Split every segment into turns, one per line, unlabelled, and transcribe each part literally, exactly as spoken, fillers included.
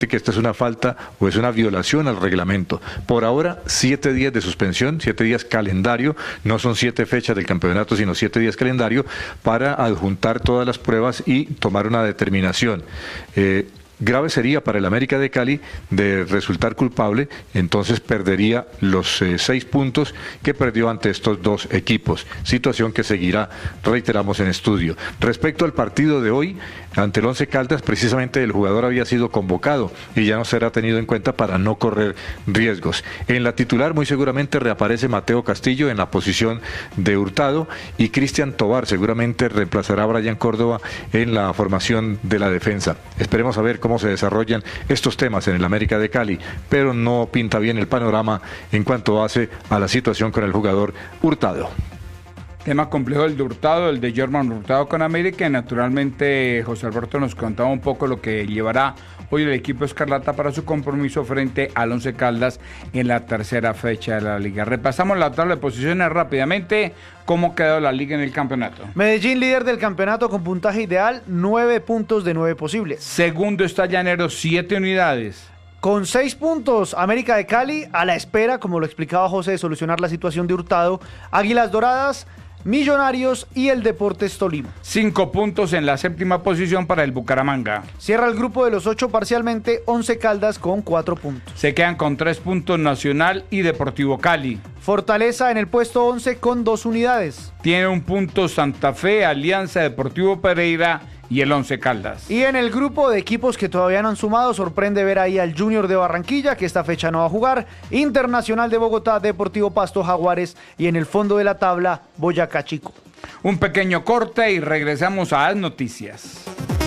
que esta es una falta o es una violación al reglamento. Por ahora, siete días de suspensión, siete días calendario, no son siete fechas del campeonato, sino siete días calendario para adjuntar todas las pruebas y tomar una determinación. Eh, Grave sería para el América de Cali de resultar culpable, entonces perdería los eh, seis puntos que perdió ante estos dos equipos, situación que seguirá, reiteramos, en estudio. Respecto al partido de hoy, ante el Once Caldas, precisamente el jugador había sido convocado y ya no será tenido en cuenta para no correr riesgos. En la titular muy seguramente reaparece Mateo Castillo en la posición de Hurtado y Cristian Tobar seguramente reemplazará a Brian Córdoba en la formación de la defensa. Esperemos a ver cómo se desarrollan estos temas en el América de Cali, pero no pinta bien el panorama en cuanto hace a la situación con el jugador Hurtado.
Tema complejo el de Hurtado, el de Germán Hurtado con América, y naturalmente José Alberto nos contaba un poco lo que llevará hoy el equipo Escarlata para su compromiso frente al Once Caldas en la tercera fecha de la liga. Repasamos la tabla de posiciones rápidamente. ¿Cómo quedó la liga en el campeonato?
Medellín, líder del campeonato con puntaje ideal, nueve puntos de nueve posibles.
Segundo está Llaneros, siete unidades.
Con seis puntos, América de Cali a la espera, como lo explicaba José, de solucionar la situación de Hurtado. Águilas Doradas, Millonarios y el Deportes Tolima.
Cinco puntos en la séptima posición para el Bucaramanga.
Cierra el grupo de los ocho parcialmente, Once Caldas con cuatro puntos.
Se quedan con tres puntos Nacional y Deportivo Cali.
Fortaleza en el puesto once con dos unidades.
Tiene un punto Santa Fe, Alianza, Deportivo Pereira y el Once Caldas.
Y en el grupo de equipos que todavía no han sumado, sorprende ver ahí al Junior de Barranquilla, que esta fecha no va a jugar, Internacional de Bogotá, Deportivo Pasto, Jaguares, y en el fondo de la tabla, Boyacá Chico.
Un pequeño corte y regresamos a las noticias.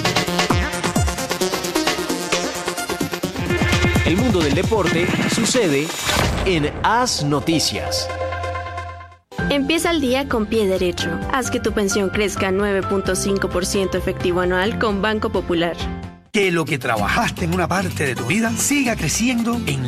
El mundo del deporte sucede en As Noticias.
Empieza el día con pie derecho. Haz que tu pensión crezca nueve punto cinco por ciento efectivo anual con Banco Popular.
Que lo que trabajaste en una parte de tu vida siga creciendo en